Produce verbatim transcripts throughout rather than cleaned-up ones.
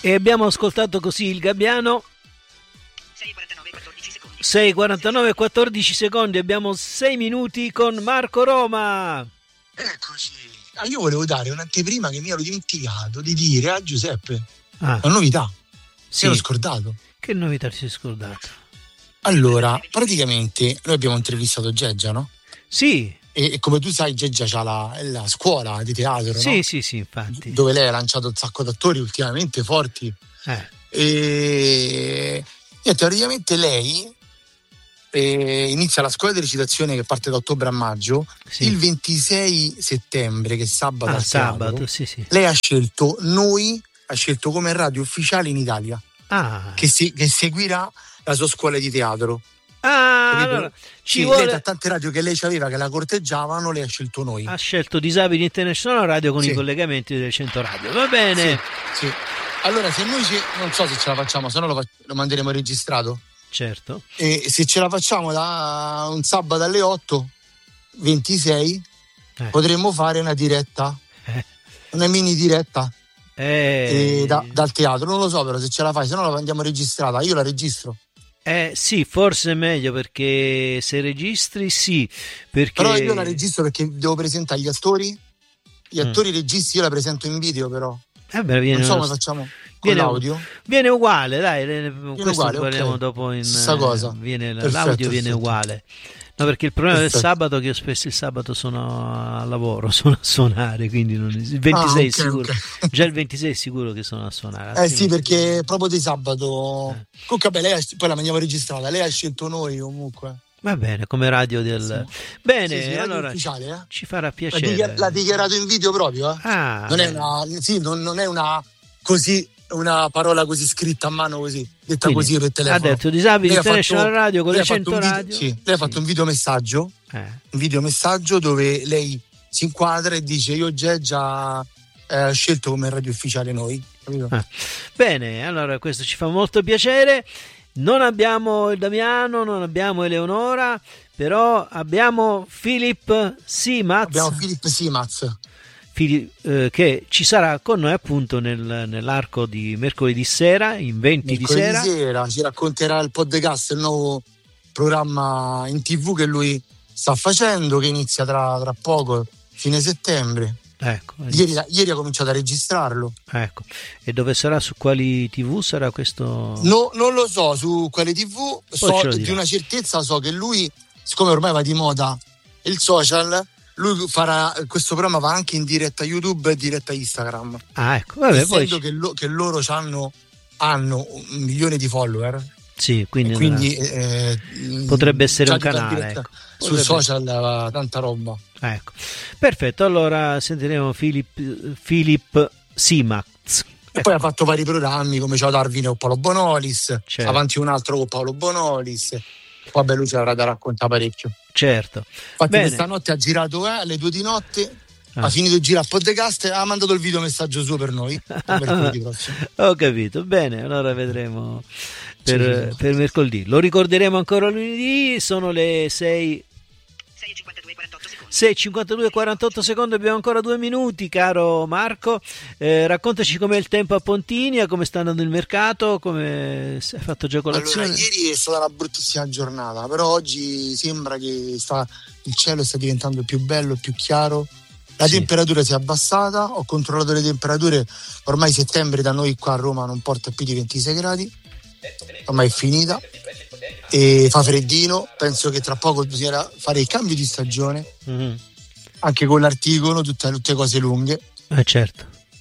E abbiamo ascoltato così il Gabbiano. sei e quarantanove e quattordici secondi, abbiamo sei minuti con Marco Roma. Eccoci. Ah, io volevo dare un'anteprima che mi ero dimenticato di dire a Giuseppe. Ah. Una novità. Sì. Mi ero scordato. Che novità ti sei scordato? Allora, praticamente noi abbiamo intervistato Geggia, no? Sì. E, e come tu sai, Geggia c'ha la, la scuola di teatro, sì, no? Sì, sì, infatti. Dove lei ha lanciato un sacco d'attori ultimamente forti. Eh. E, e teoricamente lei eh, inizia la scuola di recitazione che parte da ottobre a maggio. Sì. Il ventisei settembre, che è sabato. Ah, al sabato, teatro, sì, sì. Lei ha scelto noi, ha scelto come radio ufficiale in Italia. Ah. Che, si, che seguirà la sua scuola di teatro. Ah, capito? Allora ci sì, vuole... lei da tante radio che lei aveva che la corteggiavano, lei ha scelto noi. Ha scelto Disabili International Radio con sì. i collegamenti del Cento Radio. Va bene. Sì, sì. Allora, se noi ci, non so se ce la facciamo, se no lo, lo manderemo registrato. Certo. E se ce la facciamo da un sabato alle otto ventisei eh. potremmo fare una diretta, eh. una mini diretta. Eh. Da, dal teatro, non lo so però se ce la fai, se no la andiamo registrata, io la registro. Eh sì, forse è meglio perché se registri sì, perché... Però io la registro perché devo presentare gli attori, gli attori mm. registi, io la presento in video però. Eh beh, viene non so uno... come facciamo con viene, l'audio. Viene uguale, dai, viene questo uguale, parliamo okay. dopo in... Stessa cosa. Viene, perfetto, l'audio viene perfetto. uguale. No, perché il problema perfetto. del sabato è che io spesso il sabato sono a lavoro, sono a suonare, quindi non... il ventisei ah, okay, sicuro. Okay. Già il ventisei è sicuro che sono a suonare. Eh sì, perché proprio di sabato. Eh. Comunque, beh, lei ha... poi la mandiamo registrata, lei ha scelto noi comunque. Va bene, come radio del... Sì. Bene, sì, sì, allora ufficiale, eh? ci farà piacere. L'ha, dichiar- l'ha dichiarato in video proprio, eh? Ah, non è una... Sì, non, non è una così... una parola così scritta a mano così, detta quindi, così per telefono. Ha detto Disabili International Radio con le cento radio. Sì, lei ha fatto un video messaggio, eh. un video messaggio dove lei si inquadra e dice io Geggia eh, scelto come radio ufficiale noi. Ah. Bene, allora questo ci fa molto piacere. Non abbiamo il Damiano, non abbiamo Eleonora, però abbiamo Philip Simaz. Abbiamo Philip Simaz. Eh, che ci sarà con noi appunto nel, nell'arco di mercoledì sera in venti mercoledì di sera. sera ci racconterà il podcast, il nuovo programma in tv che lui sta facendo, che inizia tra, tra poco, fine settembre. Ecco, ieri, ieri ha cominciato a registrarlo. Ecco. E dove sarà? Su quali tv sarà questo? No, non lo so su quale tv, so, di una certezza so che lui, siccome ormai va di moda il social, lui farà questo programma, va anche in diretta YouTube e diretta Instagram. Ah, ecco, vabbè, essendo poi... che, lo, che loro hanno, hanno un milione di follower. Sì, quindi, quindi una... eh, potrebbe essere un canale, ecco. Sul social va tanta roba. Ecco. Perfetto, allora sentiremo Philip, Philip Simaz. E ecco. Poi ha fatto vari programmi come Ciao Darwin con Paolo Bonolis, certo. Avanti un altro con Paolo Bonolis. Poi beh, lui ci avrà da raccontare parecchio. Certo. Infatti Bene. questa notte ha girato eh, alle due di notte, ah. ha finito di girare podcast e ha mandato il video messaggio suo per noi per mercoledì prossimo. Ho capito, bene, allora vedremo per, sì, sì. per mercoledì. Lo ricorderemo ancora lunedì, sono le sei sei e cinquantadue e quarantotto secondi, abbiamo ancora due minuti, caro Marco. Eh, raccontaci com'è il tempo a Pontinia, come sta andando il mercato, come hai fatto già colazione? Allora, ieri è stata una bruttissima giornata, però oggi sembra che sta, il cielo sta diventando più bello, più chiaro. La sì. temperatura si è abbassata, ho controllato le temperature, ormai settembre da noi qua a Roma non porta più di ventisei gradi, ormai è finita. E fa freddino, penso che tra poco bisognerà fare il cambio di stagione, mm-hmm. anche con l'articolo, tutte, tutte cose lunghe. Eh certo.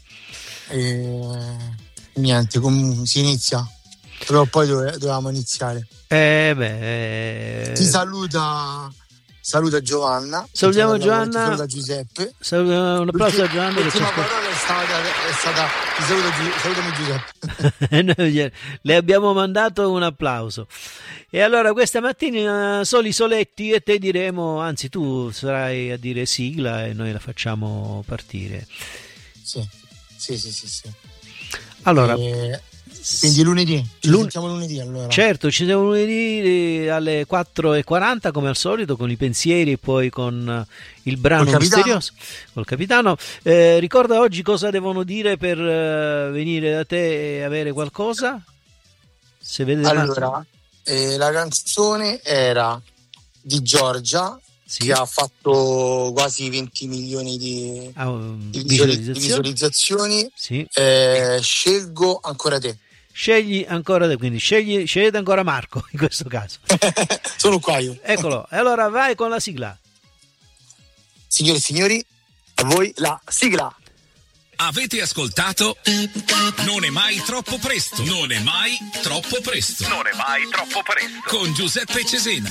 E niente, com- si inizia, però poi dove, dovevamo iniziare. Eh beh, ti saluta saluta Giovanna, salutiamo Giovanna, ti saluta Giuseppe, saluta, un applauso a Giovanna. L'ultima parola è stata, è stata ti saluta, salutami Giuseppe. Le abbiamo mandato un applauso. E allora questa mattina soli soletti e te diremo, anzi tu sarai a dire sigla e noi la facciamo partire. Sì, sì, sì, sì, sì. Allora, e... Quindi lunedì, ci Lun- sentiamo lunedì allora. Certo, ci siamo lunedì alle quattro e quaranta come al solito con i pensieri e poi con il brano Col misterioso col capitano. Eh, ricorda oggi cosa devono dire per uh, venire da te e avere qualcosa? Se vede allora, eh, la canzone era di Giorgia, sì. che ha fatto quasi venti milioni di, uh, di, visualizzazioni, di visualizzazioni. Sì. Eh, scelgo ancora te. Scegli ancora te, quindi scegli, scegliete ancora Marco in questo caso. Sono qua io. Eccolo, e allora vai con la sigla. Signore e signori, a voi la sigla. Avete ascoltato Non è mai troppo presto. Non è mai troppo presto. Non è mai troppo presto. Con Giuseppe Cesena.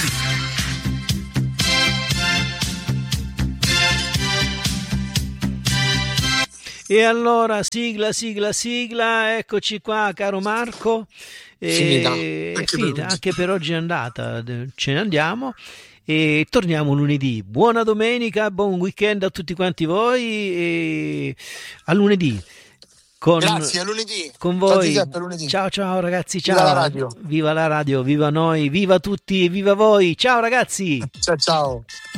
E allora sigla, sigla, sigla, eccoci qua caro Marco. E finita. È Anche finita, per anche per oggi è andata, ce ne andiamo. E torniamo lunedì. Buona domenica, buon weekend a tutti quanti voi e a lunedì. Con, Grazie, a lunedì. Con voi. Ciao, Giuseppe, a lunedì. Ciao ciao ragazzi, ciao. Viva la radio. Viva la radio, viva noi, viva tutti, viva voi. Ciao ragazzi. Ciao ciao.